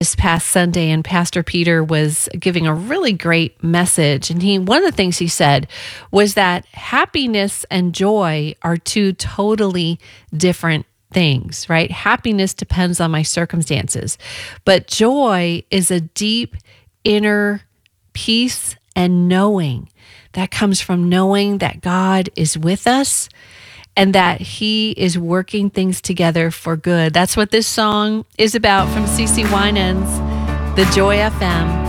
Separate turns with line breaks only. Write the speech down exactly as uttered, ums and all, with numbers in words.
this past Sunday, and Pastor Peter was giving a really great message. And he, one of the things he said was that happiness and joy are two totally different things, right? Happiness depends on my circumstances, but joy is a deep inner peace and knowing that comes from knowing that God is with us and that he is working things together for good. That's what this song is about from CeCe Winans, The Joy F M.